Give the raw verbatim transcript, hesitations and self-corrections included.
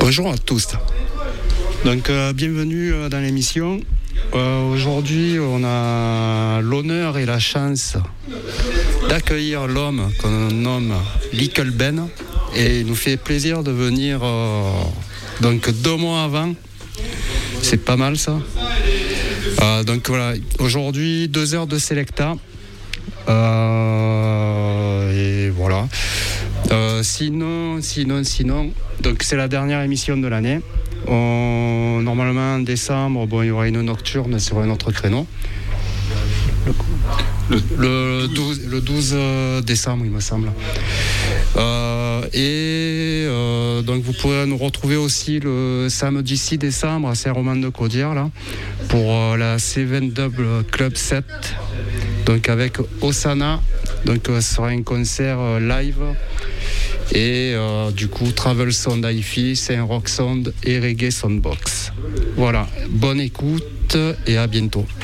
Bonjour à tous. Donc euh, bienvenue dans l'émission. Euh, aujourd'hui, on a l'honneur et la chance d'accueillir l'homme qu'on nomme Little Ben, et il nous fait plaisir de venir euh, donc deux mois avant. C'est pas mal ça. Euh, donc voilà, aujourd'hui deux heures de Selecta. Euh, et voilà. Euh, sinon, sinon, sinon, donc c'est la dernière émission de l'année. On, normalement en décembre, bon, il y aura une nocturne sur un autre créneau. Le, le, douze, le douze décembre, il me semble. Euh, et euh, donc vous pourrez nous retrouver aussi le samedi six décembre à Saint-Romain-de-Caudière là, pour euh, la Seven Double Club sept. Donc avec Osana. Donc euh, ce sera un concert euh, live. Et euh, du coup, Travel Sound Hi-Fi, c'est un rock sound et reggae soundbox. Voilà, bonne écoute et à bientôt.